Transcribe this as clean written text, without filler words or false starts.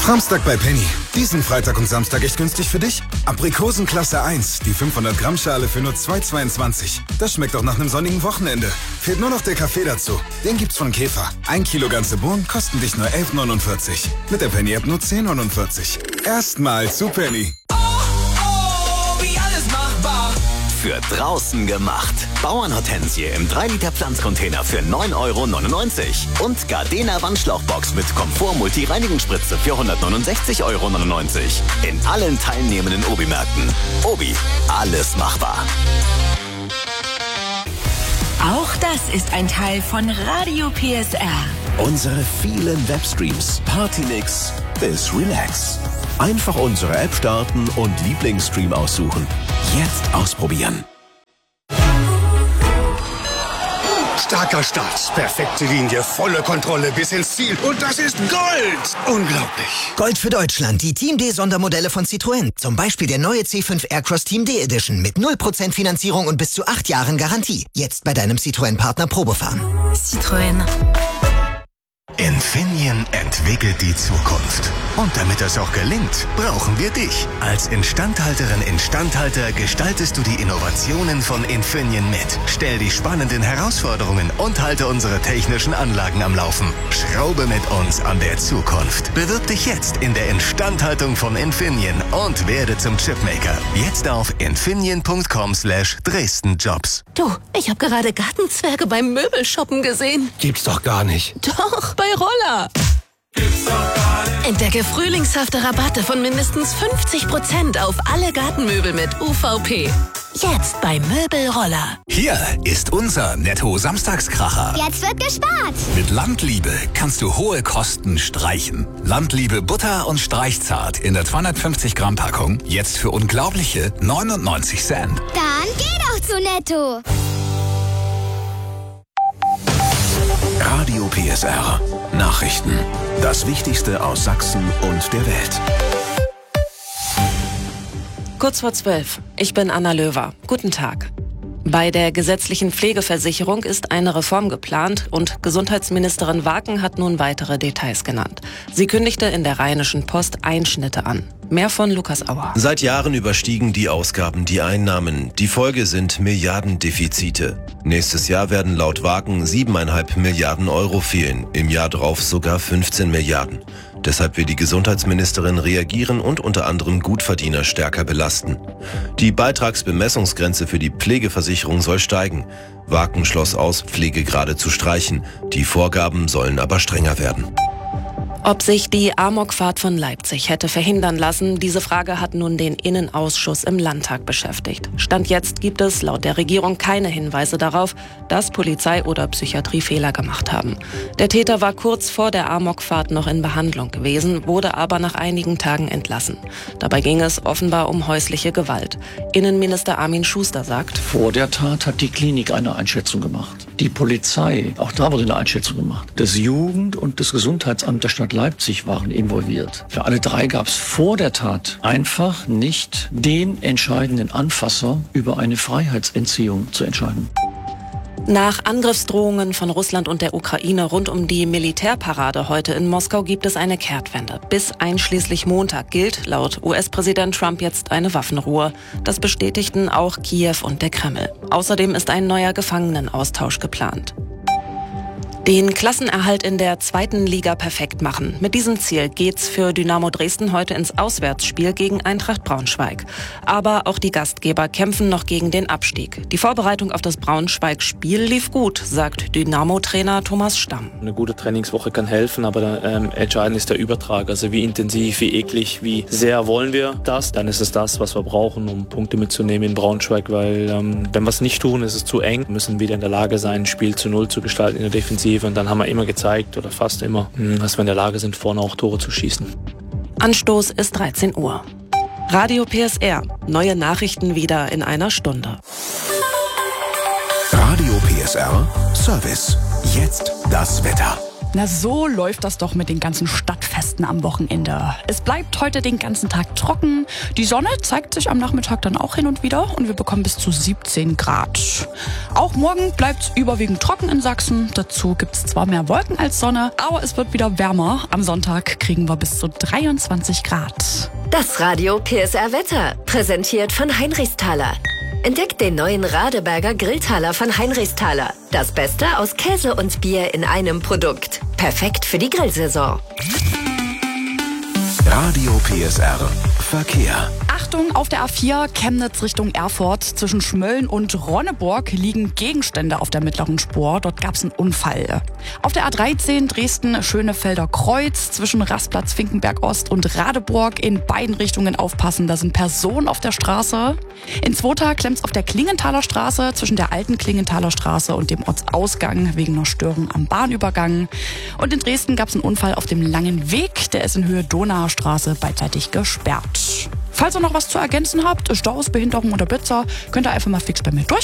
Samstag bei Penny. Diesen Freitag und Samstag echt günstig für dich? Aprikosen Klasse 1, die 500 Gramm Schale für nur 2,22. Das schmeckt auch nach einem sonnigen Wochenende. Fehlt nur noch der Kaffee dazu. Den gibt's von Käfer. 1 Kilo ganze Bohnen kosten dich nur 11,49. Mit der Penny-App nur 10,49. Erstmal zu Penny. Wie alles machbar. Für draußen gemacht. Bauernhortensie im 3-Liter Pflanzcontainer für 9,99 € und Gardena Wandschlauchbox mit Komfort-Multi-Reinigungsspritze für 169,99 € in allen teilnehmenden Obi-Märkten. Obi, alles machbar. Auch das ist ein Teil von Radio PSR. Unsere vielen Webstreams, Partymix bis Relax. Einfach unsere App starten und Lieblingsstream aussuchen. Jetzt ausprobieren. Starker Start, perfekte Linie, volle Kontrolle bis ins Ziel. Und das ist Gold! Unglaublich. Gold für Deutschland, die Team D Sondermodelle von Citroën. Zum Beispiel der neue C5 Aircross Team D Edition mit 0% Finanzierung und bis zu 8 Jahren Garantie. Jetzt bei deinem Citroën-Partner Probefahren. Citroën. Infineon entwickelt die Zukunft. Und damit das auch gelingt, brauchen wir dich. Als Instandhalterin/Instandhalter gestaltest du die Innovationen von Infineon mit. Stell die spannenden Herausforderungen und halte unsere technischen Anlagen am Laufen. Schraube mit uns an der Zukunft. Bewirb dich jetzt in der Instandhaltung von Infineon und werde zum Chipmaker. Jetzt auf infineon.com/Dresden-Jobs. Du, ich habe gerade Gartenzwerge beim Möbelshoppen gesehen. Gibt's doch gar nicht. Doch, bei Roller. Entdecke frühlingshafte Rabatte von mindestens 50% auf alle Gartenmöbel mit UVP. Jetzt bei Möbelroller. Hier ist unser Netto-Samstagskracher. Jetzt wird gespart. Mit Landliebe kannst du hohe Kosten streichen. Landliebe Butter und Streichzart in der 250 Gramm Packung. Jetzt für unglaubliche 99 Cent. Dann geh doch zu Netto. Radio PSR. Nachrichten. Das Wichtigste aus Sachsen und der Welt. Kurz vor 12. Ich bin Anna Löwer. Guten Tag. Bei der gesetzlichen Pflegeversicherung ist eine Reform geplant und Gesundheitsministerin Waken hat nun weitere Details genannt. Sie kündigte in der Rheinischen Post Einschnitte an. Mehr von Lukas Auer. Seit Jahren überstiegen die Ausgaben die Einnahmen. Die Folge sind Milliardendefizite. Nächstes Jahr werden laut Waken 7,5 Milliarden Euro fehlen. Im Jahr drauf sogar 15 Milliarden. Deshalb will die Gesundheitsministerin reagieren und unter anderem Gutverdiener stärker belasten. Die Beitragsbemessungsgrenze für die Pflegeversicherung soll steigen. Waken schloss aus, Pflegegrade zu streichen. Die Vorgaben sollen aber strenger werden. Ob sich die Amokfahrt von Leipzig hätte verhindern lassen, diese Frage hat nun den Innenausschuss im Landtag beschäftigt. Stand jetzt gibt es laut der Regierung keine Hinweise darauf, dass Polizei oder Psychiatrie Fehler gemacht haben. Der Täter war kurz vor der Amokfahrt noch in Behandlung gewesen, wurde aber nach einigen Tagen entlassen. Dabei ging es offenbar um häusliche Gewalt. Innenminister Armin Schuster sagt: Vor der Tat hat die Klinik eine Einschätzung gemacht. Die Polizei, auch da wurde eine Einschätzung gemacht. Das Jugend- und das Gesundheitsamt der Stadt Leipzig waren involviert. Für alle drei gab es vor der Tat einfach nicht den entscheidenden Anfasser, über eine Freiheitsentziehung zu entscheiden. Nach Angriffsdrohungen von Russland und der Ukraine rund um die Militärparade heute in Moskau gibt es eine Kehrtwende. Bis einschließlich Montag gilt laut US-Präsident Trump jetzt eine Waffenruhe. Das bestätigten auch Kiew und der Kreml. Außerdem ist ein neuer Gefangenenaustausch geplant. Den Klassenerhalt in der 2. Liga perfekt machen. Mit diesem Ziel geht's für Dynamo Dresden heute ins Auswärtsspiel gegen Eintracht Braunschweig. Aber auch die Gastgeber kämpfen noch gegen den Abstieg. Die Vorbereitung auf das Braunschweig-Spiel lief gut, sagt Dynamo-Trainer Thomas Stamm. Eine gute Trainingswoche kann helfen, aber entscheidend ist der Übertrag. Also wie intensiv, wie eklig, wie sehr wollen wir das? Dann ist es das, was wir brauchen, um Punkte mitzunehmen in Braunschweig. Weil wenn wir es nicht tun, ist es zu eng. Wir müssen wieder in der Lage sein, ein Spiel zu 0 zu gestalten in der Defensive. Und dann haben wir immer gezeigt, oder fast immer, dass wir in der Lage sind, vorne auch Tore zu schießen. Anstoß ist 13 Uhr. Radio PSR. Neue Nachrichten wieder in einer Stunde. Radio PSR Service. Jetzt das Wetter. Na, so läuft das doch mit den ganzen Stadtfesten am Wochenende. Es bleibt heute den ganzen Tag trocken. Die Sonne zeigt sich am Nachmittag dann auch hin und wieder und wir bekommen bis zu 17 Grad. Auch morgen bleibt es überwiegend trocken in Sachsen. Dazu gibt es zwar mehr Wolken als Sonne, aber es wird wieder wärmer. Am Sonntag kriegen wir bis zu 23 Grad. Das Radio PSR Wetter, präsentiert von Heinrichsthaler. Entdeckt den neuen Radeberger Grilltaler von Heinrichsthaler. Das Beste aus Käse und Bier in einem Produkt. Perfekt für die Grillsaison. Radio PSR Verkehr. Achtung, auf der A4 Chemnitz Richtung Erfurt. Zwischen Schmölln und Ronneburg liegen Gegenstände auf der mittleren Spur. Dort gab es einen Unfall. Auf der A13 Dresden-Schönefelder Kreuz. Zwischen Rastplatz Finkenberg Ost und Radeburg in beiden Richtungen aufpassen. Da sind Personen auf der Straße. In Zwota klemmt's auf der Klingenthaler Straße zwischen der alten Klingenthaler Straße und dem Ortsausgang wegen einer Störung am Bahnübergang. Und in Dresden gab es einen Unfall auf dem Langen Weg. Der ist in Höhe Donauer Straße beidseitig gesperrt. Falls ihr noch was zu ergänzen habt, Staus, Behinderung oder Blitzer, könnt ihr einfach mal fix bei mir durch.